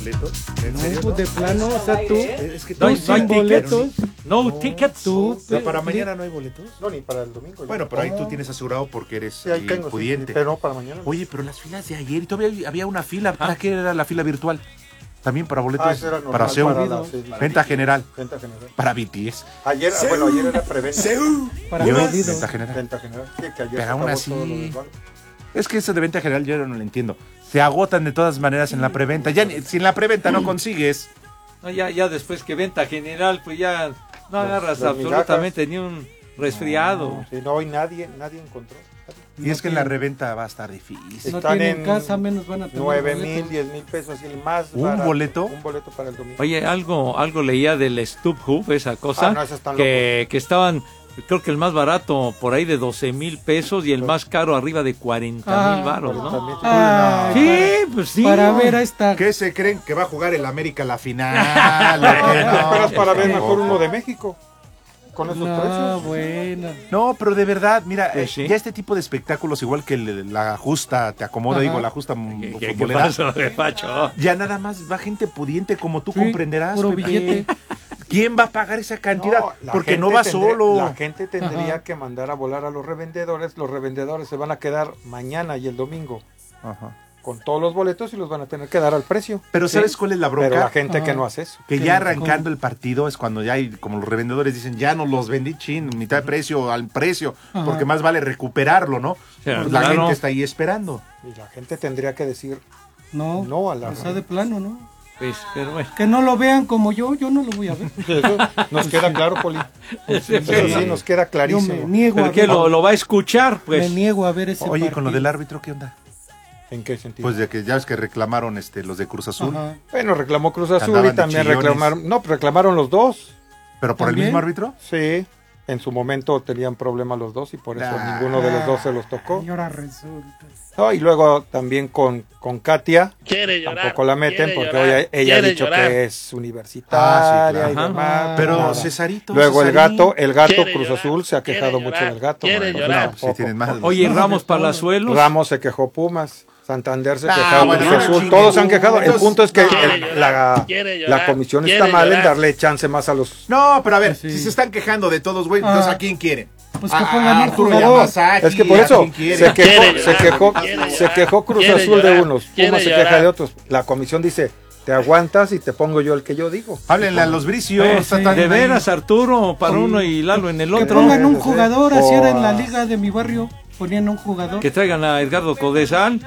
boletos? ¿En serio? No, de plano, o sea, tú, Es que No hay sin boletos, No tickets. tú, O sea, para mañana no hay boletos. No, ni para el domingo. Bueno, pero ahí tú ¿Cómo? tienes asegurado porque eres Sí, ahí tengo, sí, pudiente. pero no para mañana. Oye, pero las filas de ayer y todavía había una fila. ¿Para qué era la fila virtual? También para boletos, Eso era normal para Seúl, sí, venta general, Venta general. para BTS. Ayer, ayer era preventa. para Y hoy, vendido. venta general. Venta general. Sí, que ayer Pero se aún acabó así- todo lo del banco. Es que eso de venta general yo no lo entiendo. Se agotan de todas maneras en la preventa. Ya si en la preventa no consigues. No, ya después que venta general, pues ya no agarras las absolutamente ni un resfriado. Sí, no, hoy nadie encontró. Y es que en la reventa va a estar difícil. No Están tienen en casa, menos van a tener 9,000, boletos. 10,000 pesos, así el más ¿Un barato. boleto? Un boleto para el domingo. Oye, algo leía del StubHub, esa cosa, No, esos están que estaban, creo que el más barato por ahí de 12,000 pesos y el más caro arriba de 40,000 varos, ¿no? También. Ah, Sí, pues sí. para ver a esta. ¿Qué se creen que va a jugar el América la final? ¿O qué? ¿Te esperas para ver mejor tampoco. uno de México? Con esos No, precios. bueno. No, pero de verdad, mira, Pues sí. ya este tipo de espectáculos, igual que la justa, te acomoda, Ajá. digo, la justa ¿Qué futbolera, pasó, Pacho? ya nada más va gente pudiente como tú Sí, comprenderás, puro Pepe. billete. ¿Quién va a pagar esa cantidad? la Porque gente no va tendría- solo. La gente tendría Ajá. que mandar a volar a los revendedores. Los revendedores se van a quedar mañana y el domingo Ajá. con todos los boletos y los van a tener que dar al precio. Pero Sí. ¿sabes cuál es la bronca? Pero la gente Ajá. que no hace eso. Que Sí, ya ¿cómo? arrancando el partido es cuando ya hay, como los revendedores dicen, ya no los vendí chin, mitad de precio al precio, Ajá. porque más vale recuperarlo, ¿no? Sí, Pues la claro. gente está ahí esperando. Y la gente tendría que decir No, no a la o sea, de plano, ¿no? Pues, pero bueno. Que no lo vean como yo no lo voy a ver. Eso nos queda claro, Poli. Eso sí, nos queda Yo me clarísimo. niego ¿Pero a qué, ver, lo va a escuchar? Pues. me niego a ver ese Oye, con lo partido. del árbitro, ¿qué onda? ¿En qué sentido? Pues de que ya ves que reclamaron los de Cruz Azul, Ajá. Bueno, reclamó Cruz Azul Andaban y de también chillones. reclamaron. No, reclamaron los dos. pero por el ¿También? mismo árbitro. Sí. En su momento tenían problemas los dos y por eso Ah. ninguno de los dos se los tocó. Y ahora resulta. No, y luego también con Katia. Quiere llorar. Tampoco la meten quiere porque llorar, ella ha quiere dicho llorar. que es universitaria Ah, sí, y claro. demás. Ajá. Pero nada. Cesarito. Luego el Cesarín. gato Quiere Cruz llorar, Azul se ha quiere quejado mucho llorar, del gato. quiere Bueno, llorar. tampoco. Sí, tienen más. Oye, No, Ramos de Palazuelos. Ramos se quejó Pumas. Santander se Ah, quejó bueno, Cruz no Azul. chinguen. Todos se han quejado. El Entonces, punto es que quiere llorar, quiere llorar, la comisión quiere está mal en llorar. darle chance más a los. No, pero a ver, Sí. si se están quejando de todos, güey, Ah. entonces ¿a quién quieren? Pues que pongan un Arturo jugador. Yamazaki, Es que por ¿a eso quién quieren? se quejó, Quiere se llorar, quejó, quiere se llorar, quejó Cruz quiere Azul de llorar, unos, quiere Pumas se llorar. queja de otros. La comisión dice, te aguantas y te pongo yo el que yo digo. Háblenle a los bricios. Sí. están De ahí. veras, Arturo, para uno y Lalo en el Que otro. pongan un Sí, jugador, sí. así era en O la a- liga de mi barrio. Ponían un jugador. Que traigan a Edgardo Codesal,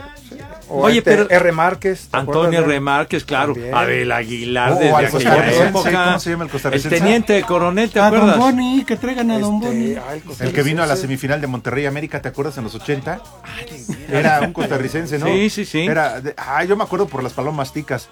O Oye, este pero- R. Márquez. ¿te Antonio acuerdas de él? Remárquez, claro, También. Abel Aguilar, O desde al aquella costarricense, época. ¿cómo se llama el costarricense? teniente coronel, ¿te A Don acuerdas? Boni, que traigan a Don Boni. El que vino a la semifinal de Monterrey América, ¿te acuerdas? En los 80. Era un costarricense, ¿no? Sí, sí, sí. Era yo me acuerdo por las palomas ticas.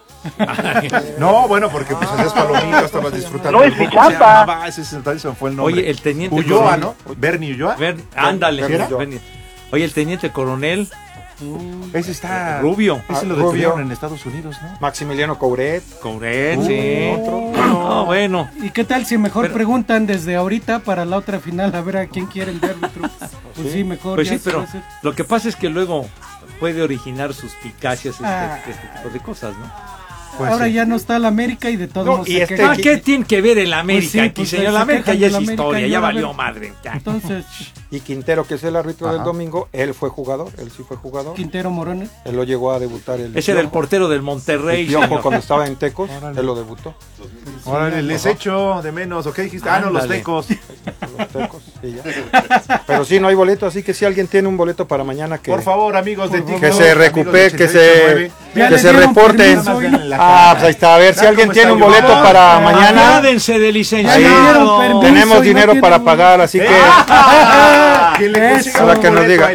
No, bueno, porque pues hacías palomitas, estabas disfrutando. No del es mi juego. ¿Cómo se chamba. llamaba? Ese fue el nombre. Oye, el teniente Ulloa, coronel. ¿no? Bernie Ulloa. Ándale. ¿Sí era? Ven. Oye, el teniente coronel Ese está... Rubio. Ese lo Rubio. detuvieron en Estados Unidos, ¿no? Maximiliano Couret. Couret, sí. otro. No, bueno. ¿Y qué tal si mejor Pero- preguntan desde ahorita para la otra final a ver a quién quieren ver árbitro? Pues sí, mejor. Pues ya sí, se va pero a hacer. lo que pasa es que luego puede originar suspicacias Ah. este tipo de cosas, ¿no? Pues Ahora sí. ya no está la América y de todos No, modos y se este- quejan. Ah, ¿qué tiene que ver el América Pues sí, aquí, pues, señor? se La América quejan ya de es la América historia, y ya ahora valió ven. madre. ya. Entonces, Y Quintero, que es el árbitro del Ajá. domingo, él fue jugador. Él sí fue jugador. Quintero Morones. Él lo llegó a debutar el Ese era el Piojo. portero del Monterrey. El Piojo señor. cuando estaba en Tecos, Órale. él lo debutó. Órale, les echo de menos, ¿o qué dijiste? Ah, no, los Ándale. tecos. Los Tecos, y ya. Pero sí, no hay boleto, así que si alguien tiene un boleto para mañana que, Por favor, amigos de Por TikTok. que se amigos de recupere, que 88.9. Ya que le se dieron reporten. permiso, Nada más vean la Ah, cara. pues ahí está, a ver si Mira alguien cómo tiene un está boleto llorando. para mañana. Apiádense del Ya le licenciado. dieron permiso. Tenemos y no dinero tiene para boleto. pagar, así que ¿Quién le Eso. consiga Para un que nos boleto? diga.